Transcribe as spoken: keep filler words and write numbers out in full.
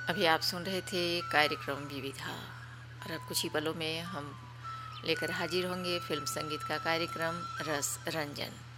अभी आप सुन रहे थे कार्यक्रम विविधा और अब कुछ ही पलों में हम लेकर हाजिर होंगे फिल्म संगीत का कार्यक्रम रस रंजन।